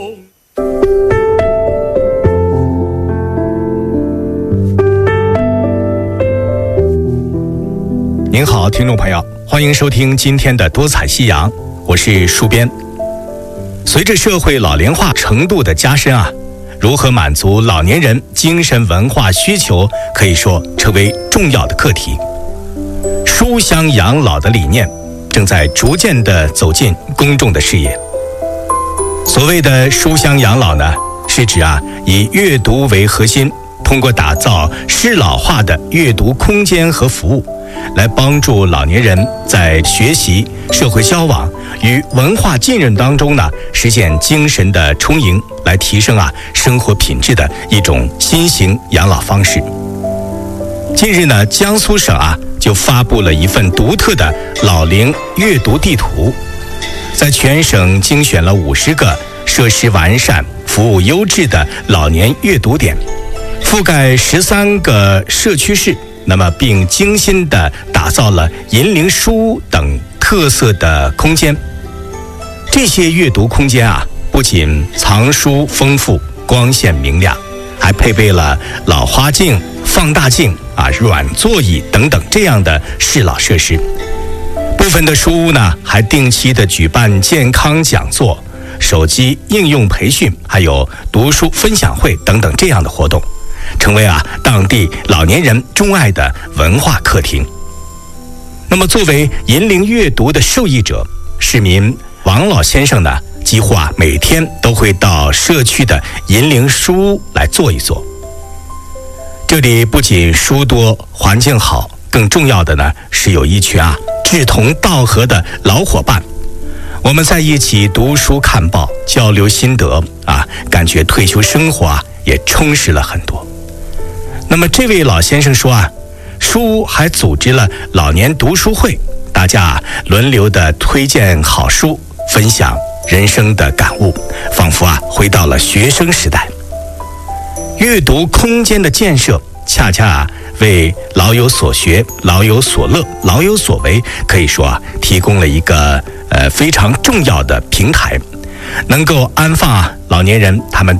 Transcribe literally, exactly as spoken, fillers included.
您好，听众朋友，欢迎收听今天的多彩夕阳，我是戍边。随着社会老龄化程度的加深啊，如何满足老年人精神文化需求，可以说成为重要的课题。书香养老的理念正在逐渐地走进公众的视野。所谓的书香养老呢，是指啊以阅读为核心，通过打造适老化的阅读空间和服务，来帮助老年人在学习、社会交往与文化浸润当中呢，实现精神的充盈，来提升啊生活品质的一种新型养老方式。近日呢，江苏省啊就发布了一份独特的老龄阅读地图，在全省精选了五十个设施完善、服务优质的老年阅读点，覆盖十三个社区市。那么并精心地打造了银铃书屋等特色的空间。这些阅读空间啊，不仅藏书丰富、光线明亮，还配备了老花镜、放大镜啊、软座椅等等这样的适老设施。部分的书屋呢，还定期地举办健康讲座、手机应用培训，还有读书分享会等等这样的活动，成为啊当地老年人钟爱的文化客厅。那么作为银铃阅读的受益者，市民王老先生呢，几乎啊每天都会到社区的银铃书屋来坐一坐。这里不仅书多、环境好，更重要的呢是有一群啊志同道合的老伙伴。我们在一起读书看报，交流心得啊，感觉退休生活啊也充实了很多。那么这位老先生说啊，书屋还组织了老年读书会，大家轮流的推荐好书，分享人生的感悟，仿佛啊回到了学生时代。阅读空间的建设，恰恰啊为老有所学、老有所乐、老有所为，可以说啊提供了一个呃非常重要的平台，能够安放啊老年人他们